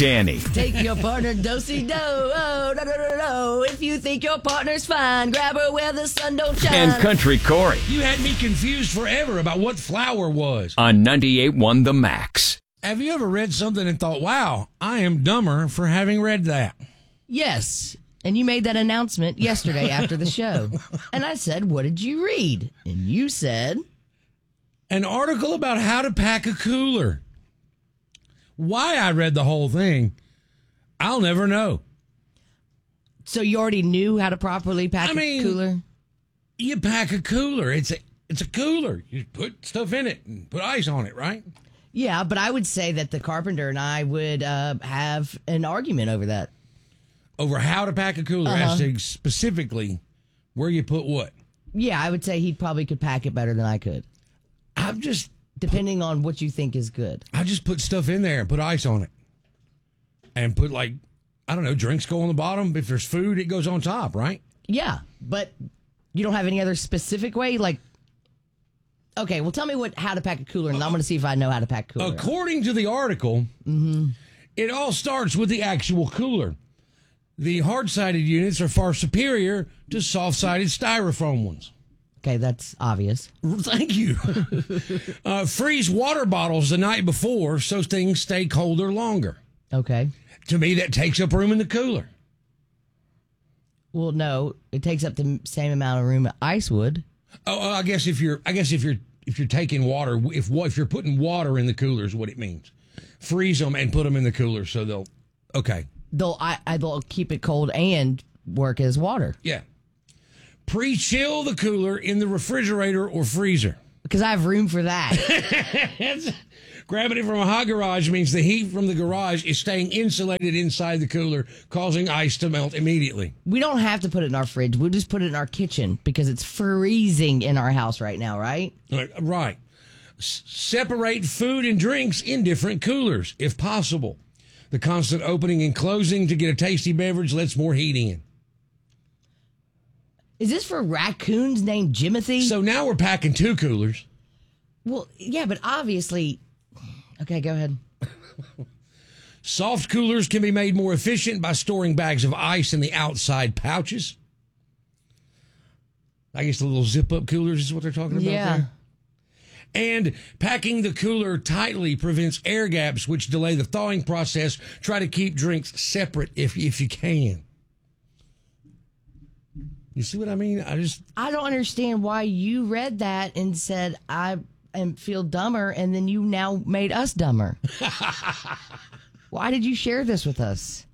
Danny. Take your partner, do-si-do. Oh, no. If you think your partner's fine, grab her where the sun don't shine. And Country Corey. You had me confused forever about what flour was. On 98.1 The Max. Have you ever read something and thought, wow, I am dumber for having read that? Yes. And you made that announcement yesterday after the show. And I said, what did you read? And you said... An article about how to pack a cooler. Why I read the whole thing, I'll never know. So you already knew how to properly pack a cooler? You pack a cooler. It's a cooler. You put stuff in it and put ice on it, right? Yeah, but I would say that the carpenter and I would have an argument over that. Over how to pack a cooler, as to specifically where you put what? Yeah, I would say he probably could pack it better than I could. Depending on what you think is good. I just put stuff in there and put ice on it. And put, drinks go on the bottom. If there's food, it goes on top, right? Yeah, but you don't have any other specific way? Okay, well, tell me how to pack a cooler, and I'm going to see if I know how to pack a cooler. According to the article, it all starts with the actual cooler. The hard-sided units are far superior to soft-sided styrofoam ones. Okay, that's obvious. Thank you. Freeze water bottles the night before so things stay colder longer. Okay. To me, that takes up room in the cooler. Well, no, it takes up the same amount of room ice would. Oh, I guess if you're taking water, if you're putting water in the cooler is what it means. Freeze them and put them in the cooler so they'll. Okay. They'll keep it cold and work as water. Yeah. Pre-chill the cooler in the refrigerator or freezer. Because I have room for that. Grabbing it from a hot garage means the heat from the garage is staying insulated inside the cooler, causing ice to melt immediately. We don't have to put it in our fridge. We'll just put it in our kitchen because it's freezing in our house right now, right? Right. Separate food and drinks in different coolers, if possible. The constant opening and closing to get a tasty beverage lets more heat in. Is this for raccoons named Jimothy? So now we're packing 2 coolers. Well, yeah, but obviously... Okay, go ahead. Soft coolers can be made more efficient by storing bags of ice in the outside pouches. I guess the little zip-up coolers is what they're talking about there. And packing the cooler tightly prevents air gaps, which delay the thawing process. Try to keep drinks separate if you can. You see what I mean? I don't understand why you read that and said I feel dumber, and then you now made us dumber. Why did you share this with us?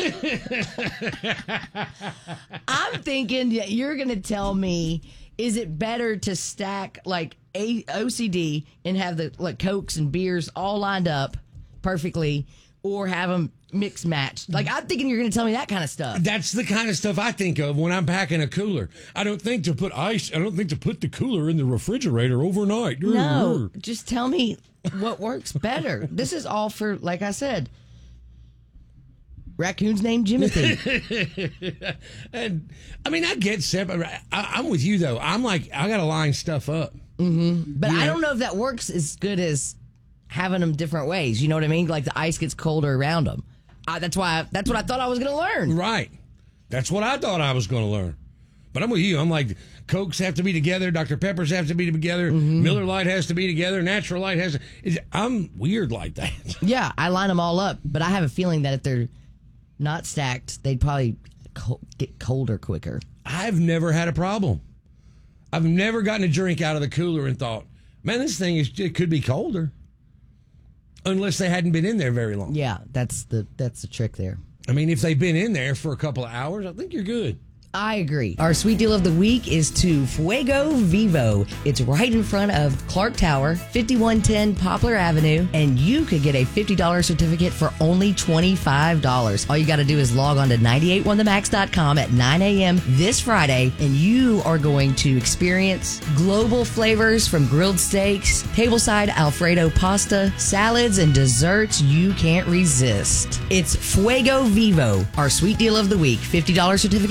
I'm thinking that you're going to tell me, is it better to stack OCD and have the Cokes and beers all lined up perfectly, or have them mix matched? I'm thinking you're going to tell me that kind of stuff. That's the kind of stuff I think of when I'm packing a cooler. I don't think to put the cooler in the refrigerator overnight. No, just tell me what works better. This is all for, like I said, raccoons named Jimothy. And I get separate. I'm with you though. I got to line stuff up. Mm-hmm. But I don't know if that works as good as having them different ways. You know what I mean? Like the ice gets colder around them. That's what I thought I was going to learn. Right. That's what I thought I was going to learn. But I'm with you. I'm like, Cokes have to be together. Dr. Peppers have to be together. Mm-hmm. Miller Lite has to be together. Natural Light has to. I'm weird like that. Yeah, I line them all up. But I have a feeling that if they're not stacked, they'd probably get colder quicker. I've never had a problem. I've never gotten a drink out of the cooler and thought, man, this thing it could be colder. Unless they hadn't been in there very long. Yeah, that's the trick there. If they've been in there for a couple of hours, I think you're good. I agree. Our sweet deal of the week is to Fuego Vivo. It's right in front of Clark Tower, 5110 Poplar Avenue, and you could get a $50 certificate for only $25. All you got to do is log on to 981themax.com at 9 a.m. this Friday, and you are going to experience global flavors from grilled steaks, tableside Alfredo pasta, salads, and desserts you can't resist. It's Fuego Vivo, our sweet deal of the week. $50 certificate for only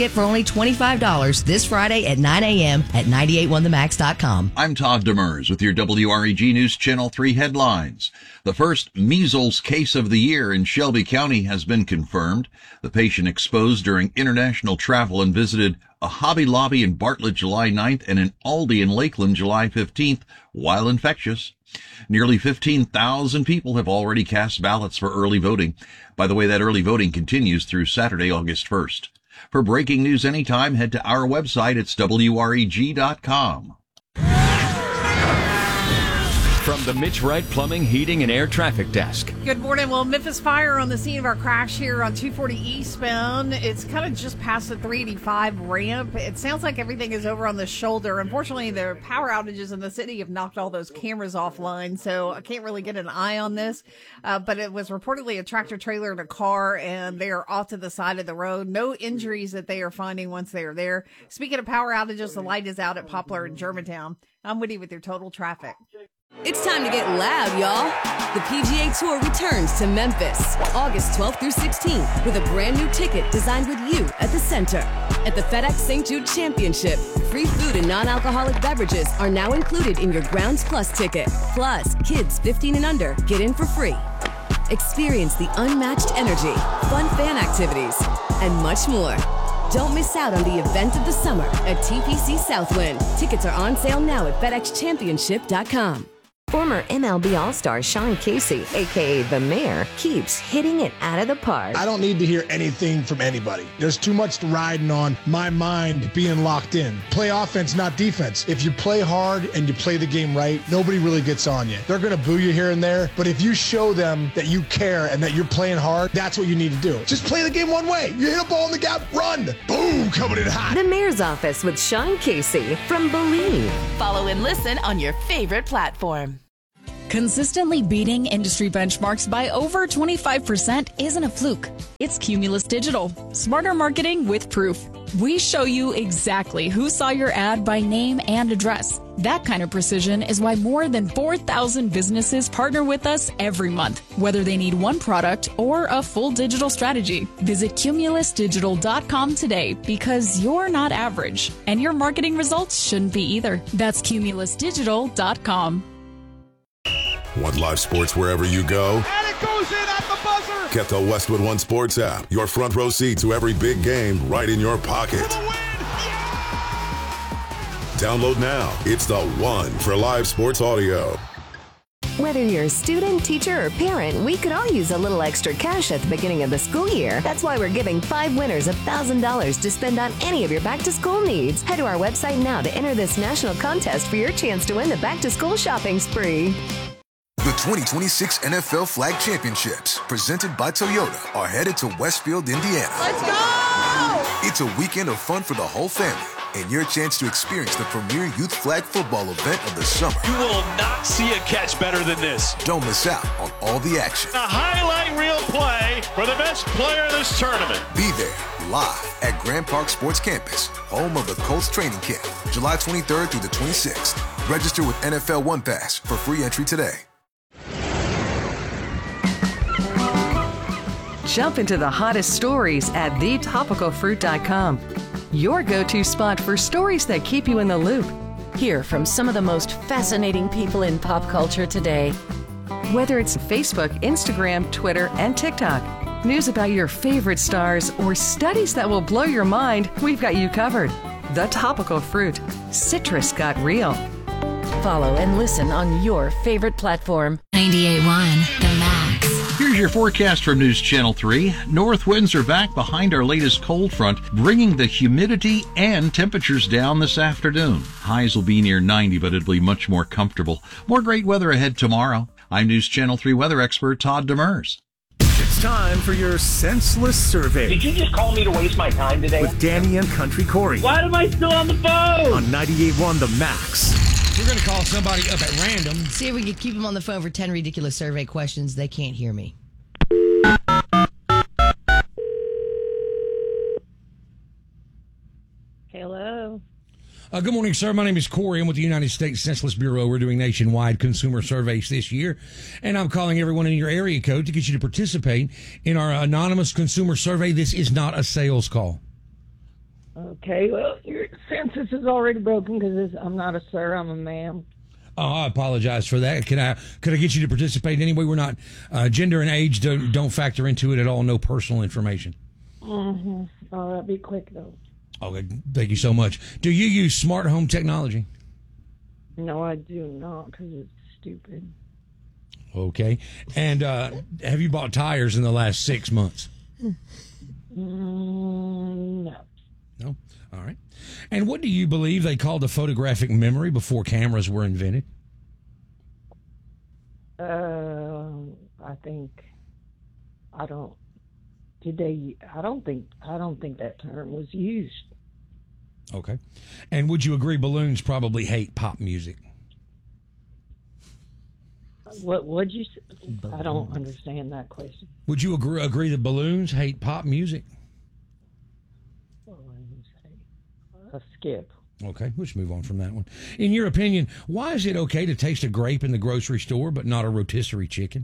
$25 this Friday at 9 a.m. at 981themax.com. I'm Todd Demers with your WREG News Channel 3 headlines. The first measles case of the year in Shelby County has been confirmed. The patient exposed during international travel and visited a Hobby Lobby in Bartlett July 9th and an Aldi in Lakeland July 15th while infectious. Nearly 15,000 people have already cast ballots for early voting. By the way, that early voting continues through Saturday, August 1st. For breaking news anytime, head to our website. It's WREG.com. From the Mitch Wright Plumbing, Heating, and Air Traffic Desk. Good morning. Well, Memphis Fire on the scene of our crash here on 240 eastbound. It's kind of just past the 385 ramp. It sounds like everything is over on the shoulder. Unfortunately, the power outages in the city have knocked all those cameras offline, so I can't really get an eye on this. But it was reportedly a tractor trailer and a car, and they are off to the side of the road. No injuries that they are finding once they are there. Speaking of power outages, the light is out at Poplar and Germantown. I'm Woody with your total traffic. It's time to get loud, y'all. The PGA Tour returns to Memphis, August 12th through 16th, with a brand new ticket designed with you at the center. At the FedEx St. Jude Championship, free food and non-alcoholic beverages are now included in your Grounds Plus ticket. Plus, kids 15 and under get in for free. Experience the unmatched energy, fun fan activities, and much more. Don't miss out on the event of the summer at TPC Southwind. Tickets are on sale now at FedExChampionship.com. Former MLB All-Star Sean Casey, a.k.a. The Mayor, keeps hitting it out of the park. I don't need to hear anything from anybody. There's too much riding on my mind being locked in. Play offense, not defense. If you play hard and you play the game right, nobody really gets on you. They're going to boo you here and there, but if you show them that you care and that you're playing hard, that's what you need to do. Just play the game one way. You hit a ball in the gap, run. Boom, coming in hot. The Mayor's Office with Sean Casey from Believe. Follow and listen on your favorite platform. Consistently beating industry benchmarks by over 25% isn't a fluke. It's Cumulus Digital. Smarter marketing with proof. We show you exactly who saw your ad by name and address. That kind of precision is why more than 4,000 businesses partner with us every month, whether they need one product or a full digital strategy. Visit cumulusdigital.com today because you're not average, and your marketing results shouldn't be either. That's cumulusdigital.com. Want live sports wherever you go? And it goes in at the buzzer! Get the Westwood One Sports app. Your front row seat to every big game right in your pocket. Download now. It's the one for live sports audio. Whether you're a student, teacher, or parent, we could all use a little extra cash at the beginning of the school year. That's why we're giving 5 winners $1,000 to spend on any of your back-to-school needs. Head to our website now to enter this national contest for your chance to win the back-to-school shopping spree. The 2026 NFL Flag Championships, presented by Toyota, are headed to Westfield, Indiana. Let's go! It's a weekend of fun for the whole family and your chance to experience the premier youth flag football event of the summer. You will not see a catch better than this. Don't miss out on all the action. A highlight reel play for the best player in this tournament. Be there live at Grand Park Sports Campus, home of the Colts training camp, July 23rd through the 26th. Register with NFL One Pass for free entry today. Jump into the hottest stories at thetopicalfruit.com. Your go-to spot for stories that keep you in the loop. Hear from some of the most fascinating people in pop culture today. Whether it's Facebook, Instagram, Twitter, and TikTok, news about your favorite stars, or studies that will blow your mind, we've got you covered. The Topical Fruit. Citrus got real. Follow and listen on your favorite platform. 98.1 The Max. Here's your forecast from News Channel 3. North winds are back behind our latest cold front, bringing the humidity and temperatures down this afternoon. Highs will be near 90, but it'll be much more comfortable. More great weather ahead tomorrow. I'm News Channel 3 weather expert Todd Demers. It's time for your senseless survey. Did you just call me to waste my time today? With Danny and Country Corey. Why am I still on the phone? On 98.1 The Max. We're going to call somebody up at random. See if we can keep them on the phone for 10 ridiculous survey questions. They can't hear me. Hello. Good morning, sir. My name is Corey. I'm with the United States Census Bureau. We're doing nationwide consumer surveys this year, and I'm calling everyone in your area code to get you to participate in our anonymous consumer survey. This is not a sales call. Okay, well, your census is already broken because I'm not a sir, I'm a ma'am. Oh, I apologize for that. Could I get you to participate in any way? We're not gender and age don't factor into it at all. No personal information. Mm-hmm. Oh, that'd be quick though. Okay, thank you so much. Do you use smart home technology? No, I do not because it's stupid. Okay, and have you bought tires in the last 6 months? No. No? All right. And what do you believe they called the photographic memory before cameras were invented? I don't think that term was used. Okay. And would you agree balloons probably hate pop music? What'd you say? I don't understand that question. Would you agree that balloons hate pop music? Skip. Okay, let's move on from that one. In your opinion, why is it okay to taste a grape in the grocery store but not a rotisserie chicken?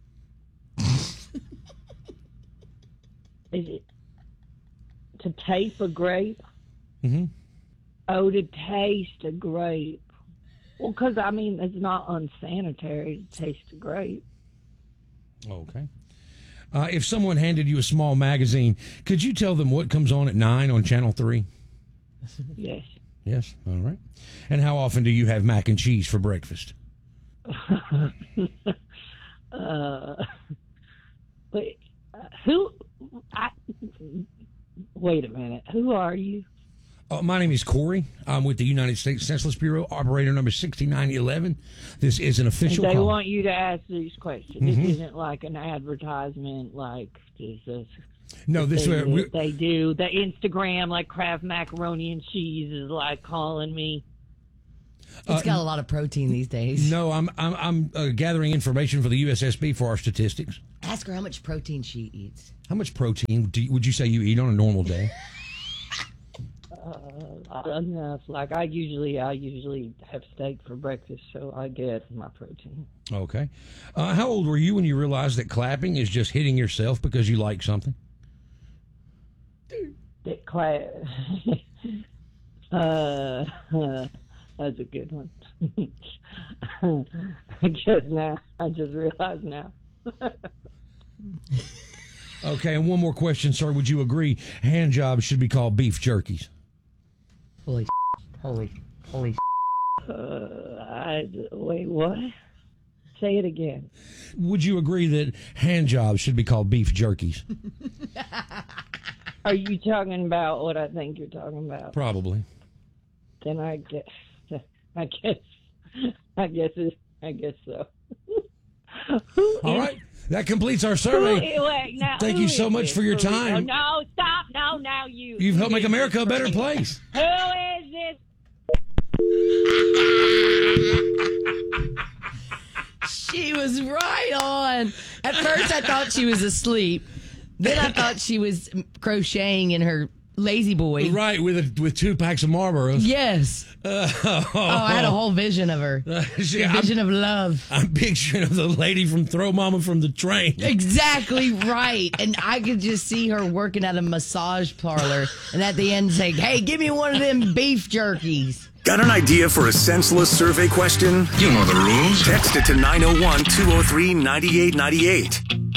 Is it to taste a grape? Mm-hmm. Oh, to taste a grape. Well, because, I mean, it's not unsanitary to taste a grape. Okay. If someone handed you a small magazine, could you tell them what comes on at 9 on Channel 3? Yes. Yes? All right. And how often do you have mac and cheese for breakfast? Wait a minute. Who are you? My name is Corey. I'm with the United States Census Bureau, operator number 6911. This is an official They call. want you to ask these questions. Mm-hmm. This isn't like an advertisement like this. No, this they do. The Instagram, like Kraft Macaroni and Cheese, is like calling me. It's got a lot of protein these days. No, I'm gathering information for the USSB for our statistics. Ask her how much protein she eats. How much protein would you say you eat on a normal day? Enough. Like I usually have steak for breakfast, so I get my protein. Okay. How old were you when you realized that clapping is just hitting yourself because you like something? That's a good one. I just realized now. Okay, and one more question, sir. Would you agree hand jobs should be called beef jerkies? Holy. Wait, what? Say it again. Would you agree that hand jobs should be called beef jerkies? Are you talking about what I think you're talking about? Probably. Then I guess so. All right. That completes our survey. Thank you so much for your time. No, stop. No, now you. You've helped make America a better place. Who is this? She was right on. At first, I thought she was asleep. Then I thought she was crocheting in her lazy boy. Right, with 2 packs of Marlboros. Yes. I had a whole vision of her. Vision of love. I'm picturing of the lady from Throw Mama from the Train. Exactly right. And I could just see her working at a massage parlor and at the end saying, hey, give me one of them beef jerkies. Got an idea for a senseless survey question? You know the rules. Text it to 901-203-9898.